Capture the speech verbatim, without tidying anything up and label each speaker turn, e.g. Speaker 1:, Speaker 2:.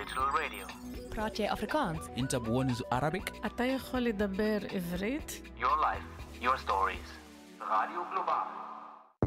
Speaker 1: Digital Radio.
Speaker 2: براتي أفريكانس.
Speaker 3: أنت بونز Arabic.
Speaker 4: אתה יכול לדבר עברית?
Speaker 1: Your life, your stories. Radio Global.